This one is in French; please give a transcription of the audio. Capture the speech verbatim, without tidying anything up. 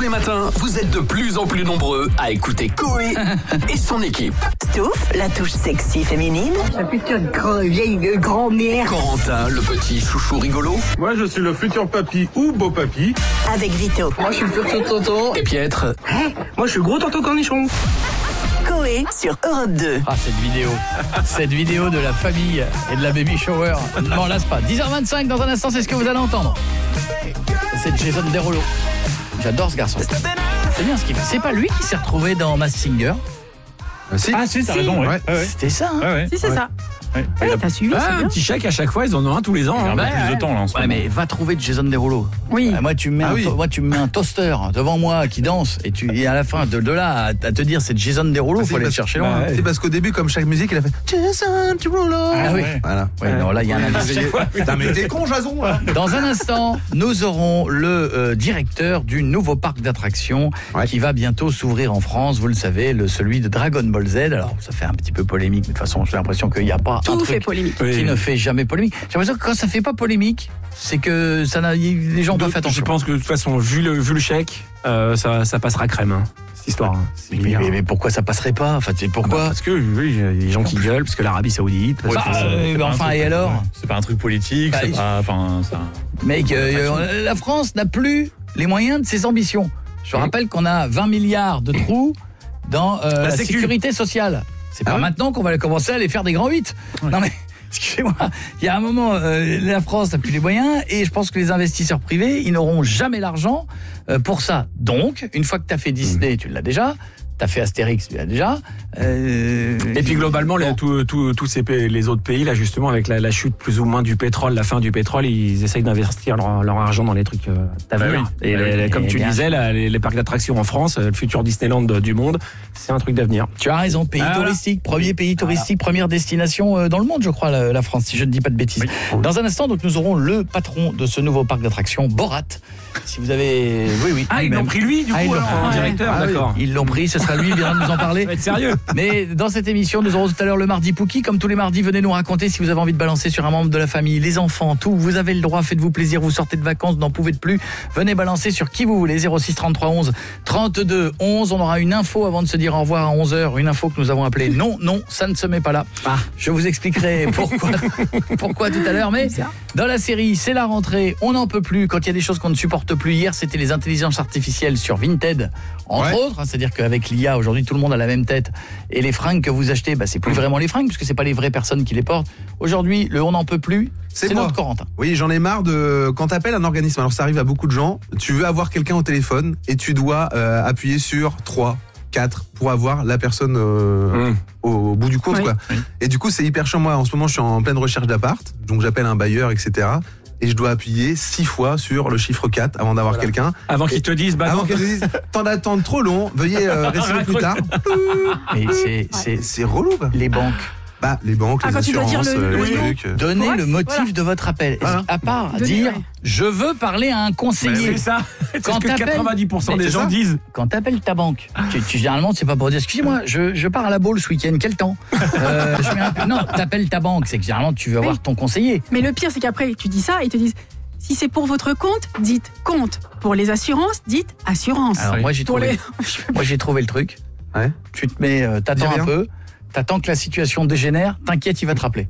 matins, vous êtes de plus en plus nombreux à écouter Coé et son équipe. Stouff, la touche sexy féminine. Ça putain de grand, vieille de grand-mère. Corentin, le petit chouchou rigolo. Moi, je suis le futur papy ou beau papy. Avec Vito. Moi, je suis le futur tonton. Et Pietre. Hein, moi, je suis gros tonton cornichon. Coé sur Europe deux. Ah, cette vidéo. Cette vidéo de la famille et de la baby shower. Ne m'en lasse pas. dix heures vingt-cinq, dans un instant, c'est ce que vous allez entendre. C'est Jason Derulo. J'adore ce garçon. C'est bien ce qu'il fait. C'est pas lui qui s'est retrouvé dans Masked Singer? Ah si, Ah si, t'as si. raison, ouais. Ouais. Ouais, ouais. C'était ça, hein? Ouais, ouais. Si, c'est Ouais. ça. Ouais. Ouais, t'as suivi, Ah, c'est un bien. petit chèque à chaque fois, ils en ont un tous les ans. Il y Hein. en a Ouais, plus ouais. de temps là en ce Ouais, moment. mais Mais va trouver Jason Derulo. Oui. Ah, moi, tu me mets Ah un oui. to- moi, tu me mets un toaster devant moi qui danse et, tu, et à la fin, de, de là à, à te dire c'est Jason Derulo, Ah, faut c'est aller le parce- chercher bah, loin. ouais. C'est parce qu'au début, comme chaque musique, il a fait Jason Derulo. Ah oui. Voilà. Oui, non, là, il y a un indice. Putain, mais t'es con, Jason. Hein. Dans un instant, nous aurons le euh, directeur du nouveau parc d'attractions Ouais. qui va bientôt s'ouvrir en France. Vous le savez, le, celui de Dragon Ball Z. Alors, ça fait un petit peu polémique, mais de toute façon, j'ai l'impression qu'il n'y a pas un Tout truc fait polémique. qui Oui. ne fait jamais polémique. J'ai l'impression que quand ça fait pas polémique, c'est que ça n'a, les gens ont pas fait Je attention. pense que de toute façon, vu le, vu le chèque, euh, ça, ça passera crème, hein, cette histoire. hein. C'est Mais, clair. mais- mais pourquoi ça passerait pas? Enfin, c'est Ah bah, pourquoi? parce que oui, il y a des gens qui gueulent, parce que l'Arabie Saoudite. Parce Bah, que ça- euh, C'est pas un enfin, truc- et alors? ouais, C'est pas un truc politique, Bah, c'est il- pas. Enfin, ça. Mec, euh, la France n'a plus les moyens de ses ambitions. Je rappelle qu'on a vingt milliards de trous dans euh, la, sécu. sécurité sociale. C'est pas Ah ouais maintenant qu'on va commencer à les faire des grands huit. Non mais, excusez-moi, il y a un moment, euh, la France n'a plus les moyens et je pense que les investisseurs privés, ils n'auront jamais l'argent euh, pour ça. Donc, une fois que tu as fait Disney, tu l'as déjà. T'as fait Astérix, tu l'as déjà. Euh, Et puis globalement, les, bon. tous- tous- tous ces pays- les autres pays, là justement, avec la, la chute plus ou moins du pétrole, la fin du pétrole, ils essayent d'investir leur, leur argent dans les trucs euh, d'avenir. Bah oui. Et Bah les- oui. les- comme Et tu bien disais, là, les, les parcs d'attractions en France, euh, le futur Disneyland de- du monde, c'est un truc d'avenir. Tu as raison, pays Ah, voilà. touristique, premier pays touristique, première destination euh, dans le monde, je crois, la, la France, si je ne dis pas de bêtises. Dans un instant, donc, nous aurons le patron de ce nouveau parc d'attractions, Borat. Si vous avez... Oui, oui. Ah, ils lui-même. l'ont pris lui, du Ah, ils coup, l'ont alors, pris. en Ouais. directeur, Ah oui. d'accord. Ils l'ont pris, ce sera lui, il viendra nous en parler. Ça va être sérieux. Mais dans cette émission, nous aurons tout à l'heure le mardi Pookie. Comme tous les mardis, venez nous raconter si vous avez envie de balancer sur un membre de la famille, les enfants, tout. Vous avez le droit, faites-vous plaisir, vous sortez de vacances, n'en pouvez de plus. Venez balancer sur qui vous voulez. zéro six trente-trois onze trente-deux onze. On aura une info avant de se dire au revoir à onze heures. Une info que nous avons appelée non, non, ça ne se met pas là. Ah. Je vous expliquerai pourquoi, pourquoi tout à l'heure. Mais dans la série, c'est la rentrée. On n'en peut plus quand il y a des choses qu'on ne supporte plus. Hier, c'était les intelligences artificielles sur Vinted, entre Ouais. autres. C'est-à-dire qu'avec l'I A, aujourd'hui, tout le monde a la même tête. Et les fringues que vous achetez, bah, c'est plus vraiment les fringues, puisque c'est pas les vraies personnes qui les portent. Aujourd'hui, le on n'en peut plus, C'est c'est moi. notre Corentin. Oui, j'en ai marre de quand t'appelles un organisme. Alors ça arrive à beaucoup de gens. Tu veux avoir quelqu'un au téléphone et tu dois euh, appuyer sur trois, quatre pour avoir la personne euh, Mmh. au, au bout du compte, Oui. quoi. Et du coup, c'est hyper chiant. Moi, en ce moment, je suis en pleine recherche d'appart, donc j'appelle un bailleur, et cetera. Et je dois appuyer six fois sur le chiffre quatre avant d'avoir quelqu'un. Avant qu'ils te disent, bah Avant non. qu'elle te dise, temps d'attente trop long, veuillez euh, réserver plus tard. Mais c'est, c'est C'est relou, quoi. les banques. Bah, les banques, Ah, les quand tu dois dire assurances, le- euh, le les nom. trucs. euh. Donnez Correct, le motif voilà. de votre appel. Voilà. À part Donnez, dire, ouais. je veux parler à un conseiller. C'est ça. C'est Quand ce que t'appelles- quatre-vingt-dix pour cent Mais des c'est gens ça. disent. Quand t'appelles ta banque, tu, tu- généralement c'est pas pour dire excusez-moi, je, je pars à la boule ce week-end, quel temps euh, je mets un peu- Non, t'appelles ta banque, c'est que généralement tu veux avoir ton conseiller. Mais le pire, c'est qu'après, tu dis ça, ils te disent si c'est pour votre compte, dites compte. Pour les assurances, dites assurance. Alors moi j'ai pour trouvé, les... moi j'ai trouvé le truc. Ouais. Tu te mets, euh, t'attends Dis un rien. peu, t'attends que la situation dégénère, t'inquiète, il va te rappeler.